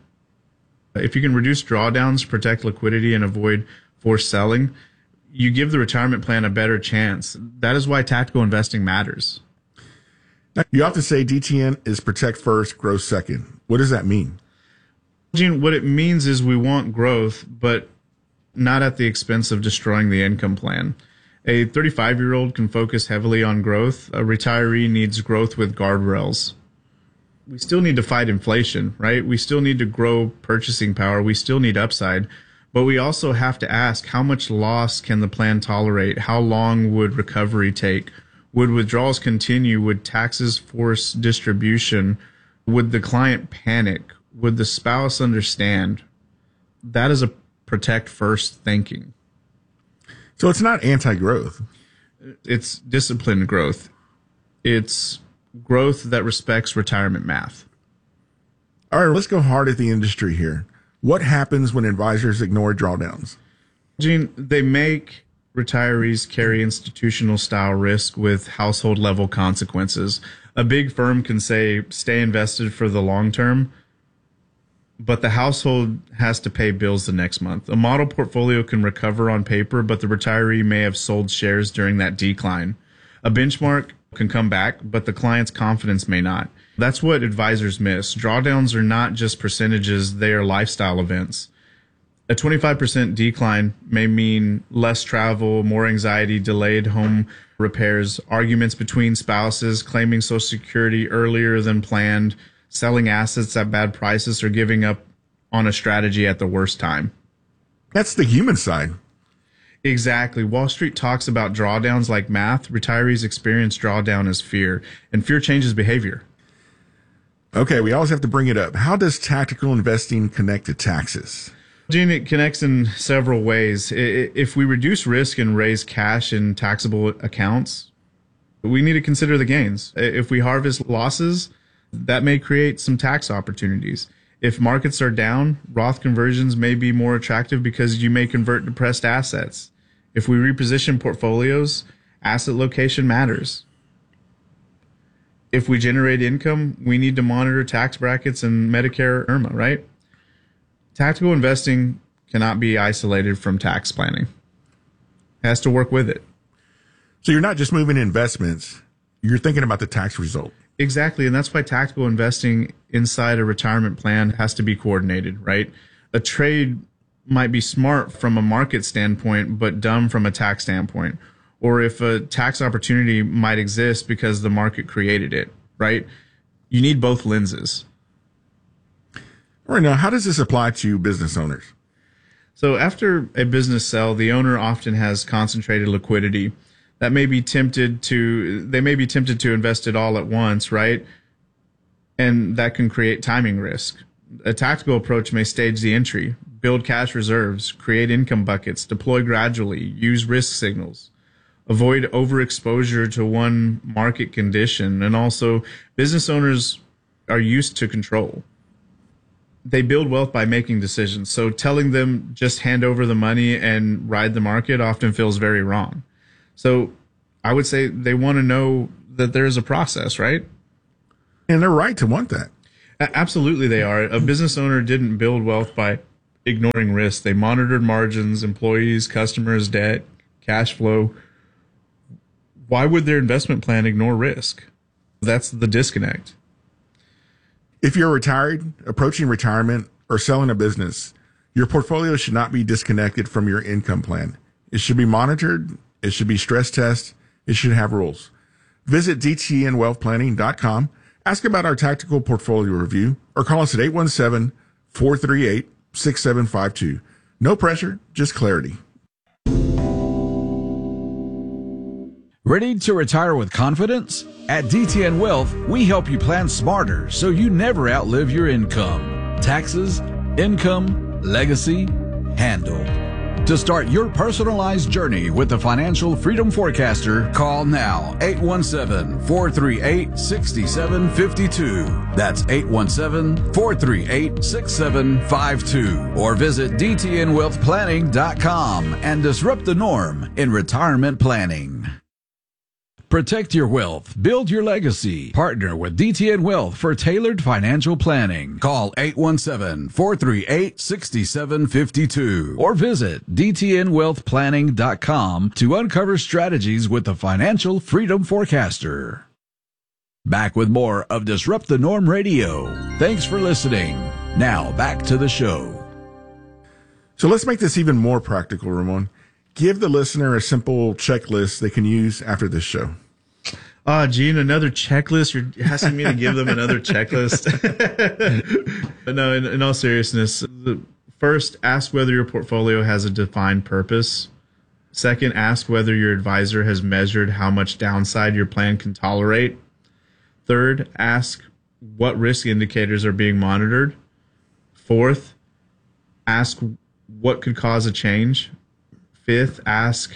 [SPEAKER 1] if you can reduce drawdowns, protect liquidity, and avoid forced selling, you give the retirement plan a better chance. That is why tactical investing matters.
[SPEAKER 2] Now, you often say D T N is protect first, grow second. What does that mean?
[SPEAKER 1] Gene, what it means is we want growth, but not at the expense of destroying the income plan. A thirty-five-year-old can focus heavily on growth. A retiree needs growth with guardrails. We still need to fight inflation, right? We still need to grow purchasing power. We still need upside. But we also have to ask, how much loss can the plan tolerate? How long would recovery take? Would withdrawals continue? Would taxes force distribution? Would the client panic? Would the spouse understand? That is a protect first thinking.
[SPEAKER 2] So it's not anti-growth.
[SPEAKER 1] It's disciplined growth. It's growth that respects retirement math.
[SPEAKER 2] All right, let's go hard at the industry here. What happens when advisors ignore drawdowns?
[SPEAKER 1] Gene, they make retirees carry institutional style risk with household level consequences. A big firm can say, stay invested for the long term, but the household has to pay bills the next month. A model portfolio can recover on paper, but the retiree may have sold shares during that decline. A benchmark can come back, but the client's confidence may not. That's what advisors miss. Drawdowns are not just percentages, they are lifestyle events. A twenty-five percent decline may mean less travel, more anxiety, delayed home repairs, arguments between spouses, claiming Social Security earlier than planned, selling assets at bad prices, or giving up on a strategy at the worst time.
[SPEAKER 2] That's the human side.
[SPEAKER 1] Exactly. Wall Street talks about drawdowns like math. Retirees experience drawdown as fear, and fear changes behavior.
[SPEAKER 2] Okay, we always have to bring it up. How does tactical investing connect to taxes?
[SPEAKER 1] Gene, it connects in several ways. If we reduce risk and raise cash in taxable accounts, we need to consider the gains. If we harvest losses, that may create some tax opportunities. If markets are down, Roth conversions may be more attractive because you may convert depressed assets. If we reposition portfolios, asset location matters. If we generate income, we need to monitor tax brackets and Medicare I R M A, right? Tactical investing cannot be isolated from tax planning. It has to work with it.
[SPEAKER 2] So you're not just moving investments, you're thinking about the tax result.
[SPEAKER 1] Exactly, and that's why tactical investing inside a retirement plan has to be coordinated, right? A trade might be smart from a market standpoint, but dumb from a tax standpoint. Or if a tax opportunity might exist because the market created it, right? You need both lenses.
[SPEAKER 2] All right, now, how does this apply to business owners?
[SPEAKER 1] So after a business sell, the owner often has concentrated liquidity. That may be tempted to, they may be tempted to invest it all at once, right? And that can create timing risk. A tactical approach may stage the entry, build cash reserves, create income buckets, deploy gradually, use risk signals. avoid overexposure to one market condition. And also, business owners are used to control. They build wealth by making decisions. So telling them just hand over the money and ride the market often feels very wrong. So I would say they want to know that there is a process, right?
[SPEAKER 2] And they're right to want that.
[SPEAKER 1] A- absolutely they are. A business owner didn't build wealth by ignoring risk. They monitored margins, employees, customers, debt, cash flow. Why would their investment plan ignore risk? That's the disconnect.
[SPEAKER 2] If you're retired, approaching retirement, or selling a business, your portfolio should not be disconnected from your income plan. It should be monitored. It should be stress tested. It should have rules. Visit D T N wealth planning dot com. Ask about our tactical portfolio review or call us at eight one seven, four three eight, six seven five two. No pressure, just clarity.
[SPEAKER 3] Ready to retire with confidence? At D T N Wealth, we help you plan smarter so you never outlive your income. Taxes, income, legacy, handled. To start your personalized journey with the Financial Freedom Forecaster, call now eight one seven, four three eight, six seven five two. That's eight one seven, four three eight, six seven five two. Or visit D T N wealth planning dot com and disrupt the norm in retirement planning. Protect your wealth. Build your legacy. Partner with D T N Wealth for tailored financial planning. Call eight one seven, four three eight, six seven five two or visit D T N wealth planning dot com to uncover strategies with the Financial Freedom Forecaster. Back with more of Disrupt the Norm Radio. Thanks for listening. Now back to the show.
[SPEAKER 2] So let's make this even more practical, Ramon. Give the listener a simple checklist they can use after this show.
[SPEAKER 1] Ah, uh, Gene, another checklist? You're asking me to give them another checklist? But no, in, in all seriousness, the, first, ask whether your portfolio has a defined purpose. Second, ask whether your advisor has measured how much downside your plan can tolerate. Third, ask what risk indicators are being monitored. Fourth, ask what could cause a change. Fifth, ask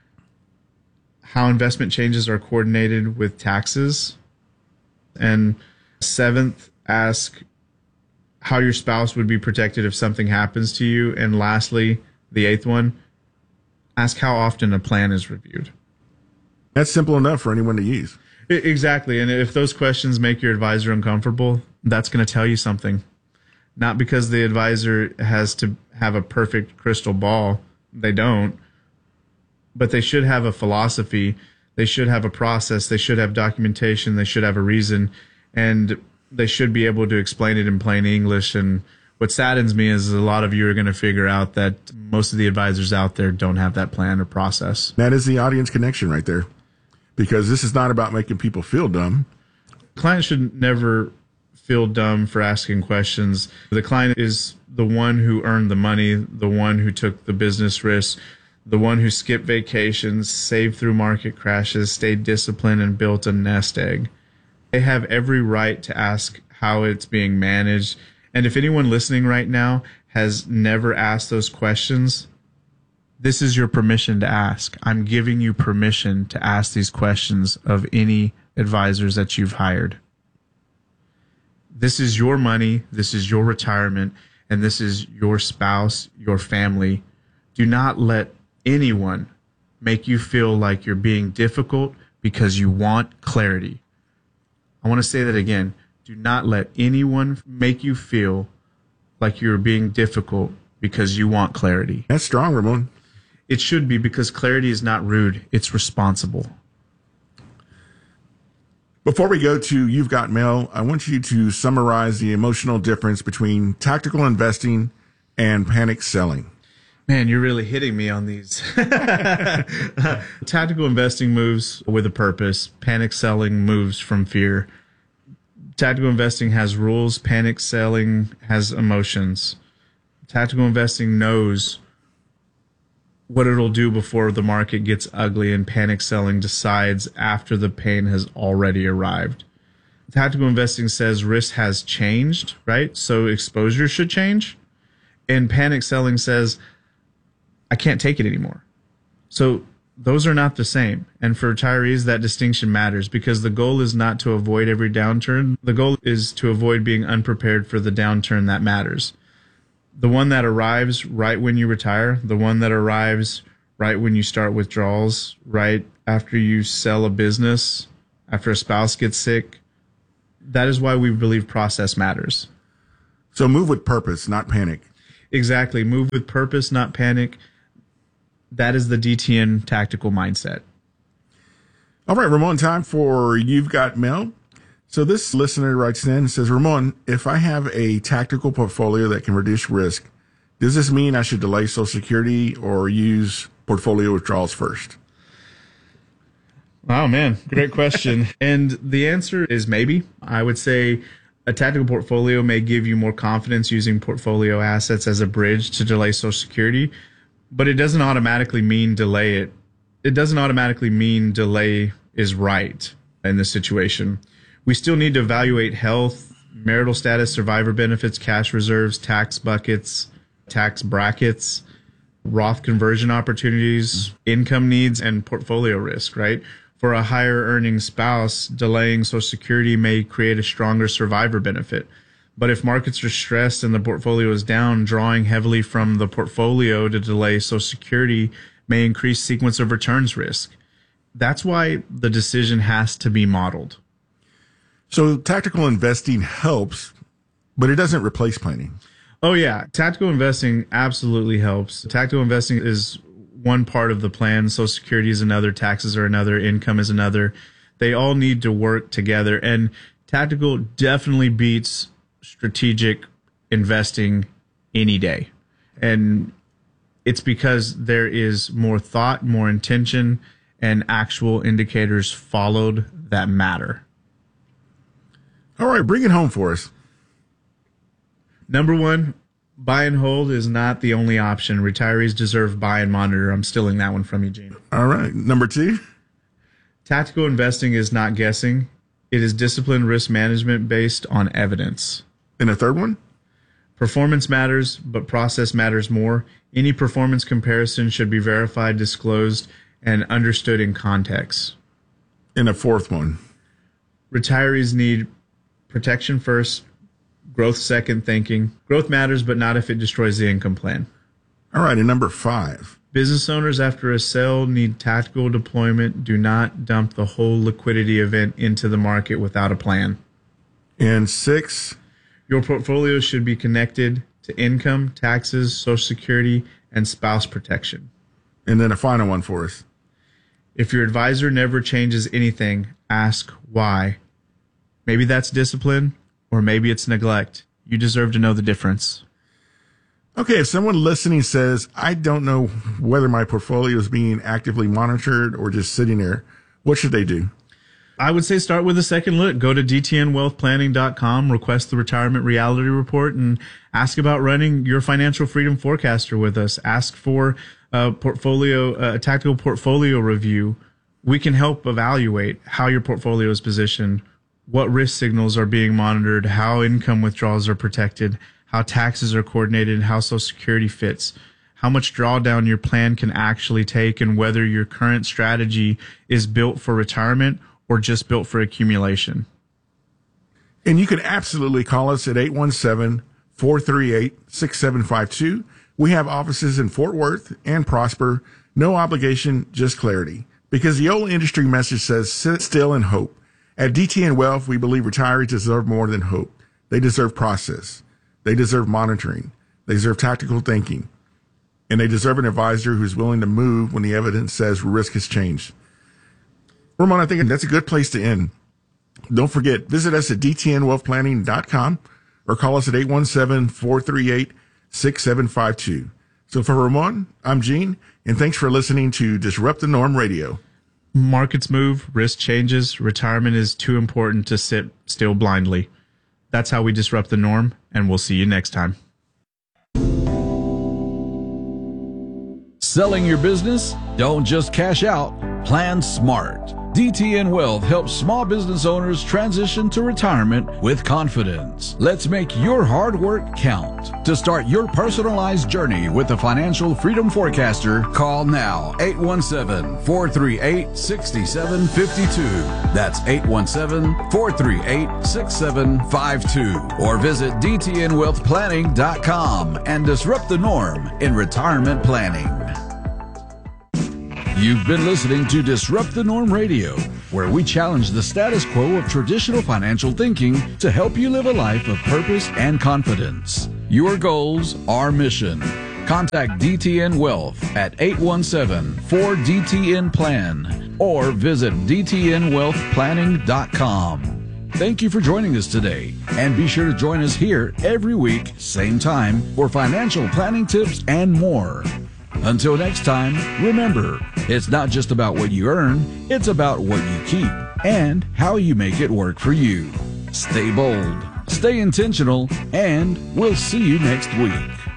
[SPEAKER 1] how investment changes are coordinated with taxes. And seventh, ask how your spouse would be protected if something happens to you. And lastly, the eighth one, ask how often a plan is reviewed.
[SPEAKER 2] That's simple enough for anyone to use.
[SPEAKER 1] Exactly. And if those questions make your advisor uncomfortable, that's going to tell you something. Not because the advisor has to have a perfect crystal ball. They don't. But they should have a philosophy. They should have a process. They should have documentation. They should have a reason. And they should be able to explain it in plain English. And what saddens me is a lot of you are going to figure out that most of the advisors out there don't have that plan or process.
[SPEAKER 2] That is the audience connection right there. Because this is not about making people feel dumb.
[SPEAKER 1] Clients should never feel dumb for asking questions. The client is the one who earned the money, the one who took the business risks, the one who skipped vacations, saved through market crashes, stayed disciplined, and built a nest egg. They have every right to ask how it's being managed. And if anyone listening right now has never asked those questions, this is your permission to ask. I'm giving you permission to ask these questions of any advisors that you've hired. This is your money. This is your retirement. And this is your spouse, your family. Do not let anyone make you feel like you're being difficult because you want clarity. I want to say that again. Do not let anyone make you feel like you're being difficult because you want clarity.
[SPEAKER 2] That's strong, Ramon.
[SPEAKER 1] It should be, because clarity is not rude. It's responsible.
[SPEAKER 2] Before we go to You've Got Mail, I want you to summarize the emotional difference between tactical investing and panic selling.
[SPEAKER 1] Man, you're really hitting me on these. Tactical investing moves with a purpose. Panic selling moves from fear. Tactical investing has rules. Panic selling has emotions. Tactical investing knows what it'll do before the market gets ugly, and panic selling decides after the pain has already arrived. Tactical investing says risk has changed, right? So exposure should change. And panic selling says, I can't take it anymore. So those are not the same. And for retirees, that distinction matters because the goal is not to avoid every downturn. The goal is to avoid being unprepared for the downturn that matters. The one that arrives right when you retire, the one that arrives right when you start withdrawals, right after you sell a business, after a spouse gets sick, that is why we believe process matters.
[SPEAKER 2] So move with purpose, not panic.
[SPEAKER 1] Exactly. Move with purpose, not panic. That is the D T N tactical mindset.
[SPEAKER 2] All right, Ramon, time for You've Got Mail. So this listener writes in and says, Ramon, if I have a tactical portfolio that can reduce risk, does this mean I should delay Social Security or use portfolio withdrawals first?
[SPEAKER 1] Oh, man. Great question. And the answer is maybe. I would say a tactical portfolio may give you more confidence using portfolio assets as a bridge to delay Social Security, but it doesn't automatically mean delay it. It doesn't automatically mean delay is right in this situation. We still need to evaluate health, marital status, survivor benefits, cash reserves, tax buckets, tax brackets, Roth conversion opportunities, income needs, and portfolio risk, right? For a higher earning spouse, delaying Social Security may create a stronger survivor benefit. But if markets are stressed and the portfolio is down, drawing heavily from the portfolio to delay Social Security may increase sequence of returns risk. That's why the decision has to be modeled.
[SPEAKER 2] So tactical investing helps, but it doesn't replace planning.
[SPEAKER 1] Oh, yeah. Tactical investing absolutely helps. Tactical investing is one part of the plan. Social Security is another. Taxes are another. Income is another. They all need to work together. And tactical definitely beats strategic investing any day. And it's because there is more thought, more intention, and actual indicators followed that matter.
[SPEAKER 2] All right, bring it home for us.
[SPEAKER 1] Number one, buy and hold is not the only option. Retirees deserve buy and monitor. I'm stealing that one from you, Gene.
[SPEAKER 2] All right. Number two,
[SPEAKER 1] tactical investing is not guessing. It is disciplined risk management based on evidence.
[SPEAKER 2] And a third one,
[SPEAKER 1] performance matters, but process matters more. Any performance comparison should be verified, disclosed, and understood in context.
[SPEAKER 2] And a fourth one,
[SPEAKER 1] retirees need protection first, growth second thinking. Growth matters, but not if it destroys the income plan.
[SPEAKER 2] All right, and number five.
[SPEAKER 1] Business owners after a sale need tactical deployment. Do not dump the whole liquidity event into the market without a plan.
[SPEAKER 2] And six.
[SPEAKER 1] Your portfolio should be connected to income, taxes, Social Security, and spouse protection.
[SPEAKER 2] And then a final one for us.
[SPEAKER 1] If your advisor never changes anything, ask why. Maybe that's discipline, or maybe it's neglect. You deserve to know the difference.
[SPEAKER 2] Okay, if someone listening says, I don't know whether my portfolio is being actively monitored or just sitting there, what should they do?
[SPEAKER 1] I would say start with a second look. Go to d t n wealth planning dot com, request the retirement reality report, and ask about running your financial freedom forecaster with us. Ask for a portfolio, a tactical portfolio review. We can help evaluate how your portfolio is positioned, what risk signals are being monitored, how income withdrawals are protected, how taxes are coordinated, how Social Security fits, how much drawdown your plan can actually take, and whether your current strategy is built for retirement or just built for accumulation.
[SPEAKER 2] And you can absolutely call us at eight one seven, four three eight, six seven five two. We have offices in Fort Worth and Prosper. No obligation, just clarity. Because the old industry message says, sit still and hope. At D T N Wealth, we believe retirees deserve more than hope. They deserve process. They deserve monitoring. They deserve tactical thinking. And they deserve an advisor who's willing to move when the evidence says risk has changed. Ramon, I think that's a good place to end. Don't forget, visit us at d t n wealth planning dot com or call us at eight one seven, four three eight, six seven five two. So for Ramon, I'm Gene, and thanks for listening to Disrupt the Norm Radio.
[SPEAKER 1] Markets move, risk changes, retirement is too important to sit still blindly. That's how we disrupt the norm, and we'll see you next time.
[SPEAKER 3] Selling your business? Don't just cash out. Plan smart. D T N Wealth helps small business owners transition to retirement with confidence. Let's make your hard work count. To start your personalized journey with the Financial Freedom Forecaster, call now eight one seven, four three eight, six seven five two. That's eight one seven, four three eight, six seven five two. Or visit D T N wealth planning dot com and disrupt the norm in retirement planning. You've been listening to Disrupt the Norm Radio, where we challenge the status quo of traditional financial thinking to help you live a life of purpose and confidence. Your goals, our mission. Contact D T N Wealth at eight one seven, four D T N plan or visit D T N wealth planning dot com. Thank you for joining us today, and be sure to join us here every week, same time, for financial planning tips and more. Until next time, remember, it's not just about what you earn, it's about what you keep and how you make it work for you. Stay bold, stay intentional, and we'll see you next week.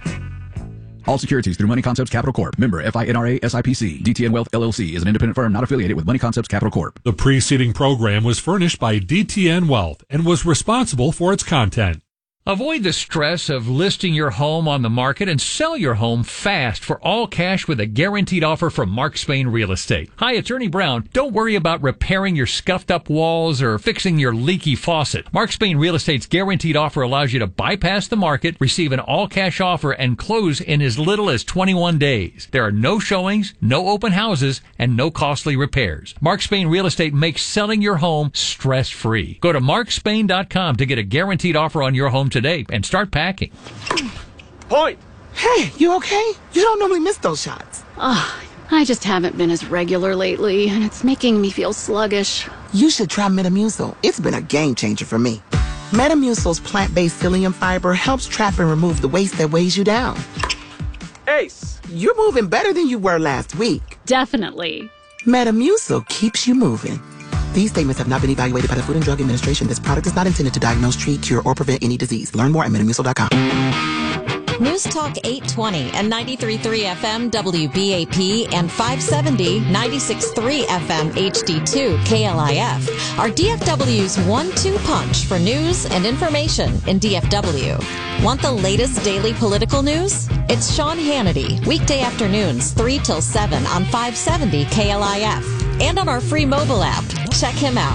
[SPEAKER 3] All securities through Money Concepts Capital Corp. Member F I N R A S I P C. D T N Wealth L L C is an independent firm not affiliated with Money Concepts Capital Corp.
[SPEAKER 10] The preceding program was furnished by D T N Wealth and was responsible for its content.
[SPEAKER 16] Avoid the stress of listing your home on the market and sell your home fast for all cash with a guaranteed offer from Mark Spain Real Estate. Hi, it's Ernie Brown. Don't worry about repairing your scuffed up walls or fixing your leaky faucet. Mark Spain Real Estate's guaranteed offer allows you to bypass the market, receive an all cash offer, and close in as little as twenty-one days. There are no showings, no open houses, and no costly repairs. Mark Spain Real Estate makes selling your home stress free. Go to mark spain dot com to get a guaranteed offer on your home today and start packing.
[SPEAKER 17] Point! Hey, you okay? You don't normally miss those shots.
[SPEAKER 18] Oh, I just haven't been as regular lately, and it's making me feel sluggish.
[SPEAKER 17] You should try Metamucil. It's been a game changer for me. Metamucil's plant-based psyllium fiber helps trap and remove the waste that weighs you down. Ace, you're moving better than you were last week.
[SPEAKER 18] Definitely.
[SPEAKER 17] Metamucil keeps you moving. These statements have not been evaluated by the Food and Drug Administration. This product is not intended to diagnose, treat, cure, or prevent any disease. Learn more at metamucil dot com.
[SPEAKER 13] News Talk eight twenty and ninety-three point three F M W B A P and five seventy, ninety-six point three F M H D two K L I F are D F W's one two punch for news and information in D F W. Want the latest daily political news? It's Sean Hannity, weekday afternoons three till seven on five seventy K L I F and on our free mobile app. Check him out.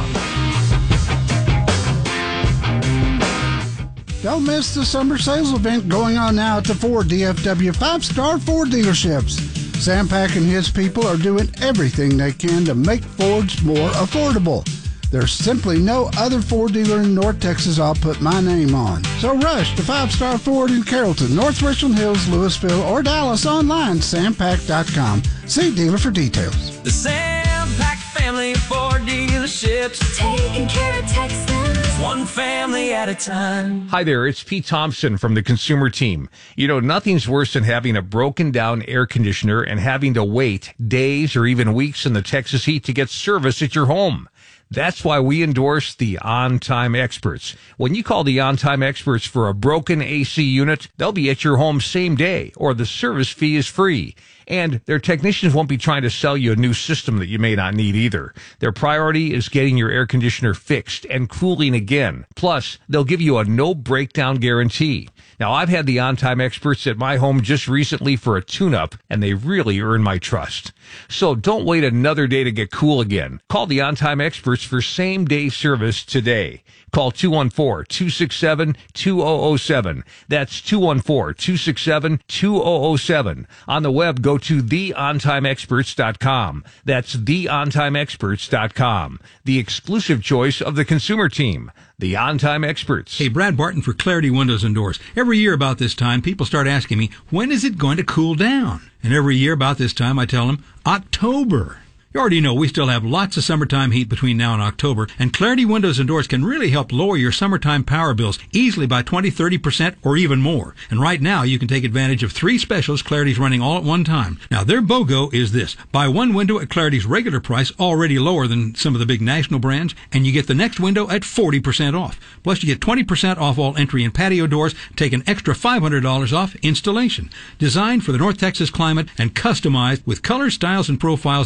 [SPEAKER 19] Don't miss the summer sales event going on now at the Ford D F W five-star Ford dealerships. Sam Pack and his people are doing everything they can to make Fords more affordable. There's simply no other Ford dealer in North Texas I'll put my name on. So rush to five-star Ford in Carrollton, North Richland Hills, Louisville, or Dallas online, sam pack dot com. See dealer for details.
[SPEAKER 20] The Sam Pack family of Ford dealerships, taking care of Texans, one family at a time.
[SPEAKER 21] Hi there, it's Pete Thompson from the Consumer Team. You know, nothing's worse than having a broken down air conditioner and having to wait days or even weeks in the Texas heat to get service at your home. That's why we endorse the On Time Experts. When you call the On Time Experts for a broken A C unit, they'll be at your home same day, or the service fee is free. And their technicians won't be trying to sell you a new system that you may not need either. Their priority is getting your air conditioner fixed and cooling again. Plus, they'll give you a no breakdown guarantee. Now, I've had the On-Time Experts at my home just recently for a tune-up, and they really earn my trust. So don't wait another day to get cool again. Call the On-Time Experts for same-day service today. Call two one four, two six seven, two zero zero seven. That's two one four, two six seven, two zero zero seven. On the web, go to the on time experts dot com. That's the on time experts dot com. The exclusive choice of the Consumer Team. The On Time Experts.
[SPEAKER 22] Hey, Brad Barton for Clarity Windows and Doors. Every year about this time, people start asking me, when is it going to cool down? And every year about this time, I tell them, October. You already know we still have lots of summertime heat between now and October, and Clarity Windows and Doors can really help lower your summertime power bills easily by twenty, thirty percent or even more. And right now, you can take advantage of three specials Clarity's running all at one time. Now, their BOGO is this. Buy one window at Clarity's regular price, already lower than some of the big national brands, and you get the next window at forty percent off. Plus, you get twenty percent off all entry and patio doors, take an extra five hundred dollars off installation. Designed for the North Texas climate and customized with colors, styles, and profiles that are custom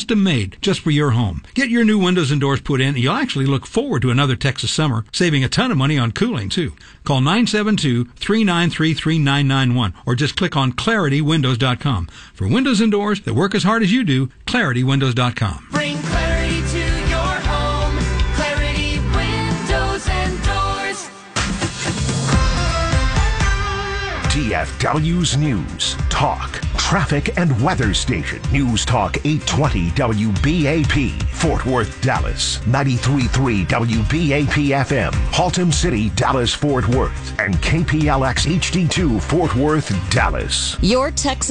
[SPEAKER 22] custom made just for your home. Get your new windows and doors put in, and you'll actually look forward to another Texas summer, saving a ton of money on cooling, too. Call nine seven two, three nine three, three nine nine one or just click on clarity windows dot com. For windows and doors that work as hard as you do, clarity windows dot com.
[SPEAKER 20] Bring clarity to your home. Clarity Windows and Doors.
[SPEAKER 12] T F W's News, Talk, Traffic, and Weather Station. News Talk eight twenty W B A P, Fort Worth, Dallas. ninety-three point three W B A P F M, Haltom City, Dallas, Fort Worth. And K P L X H D two, Fort Worth, Dallas.
[SPEAKER 13] Your Texas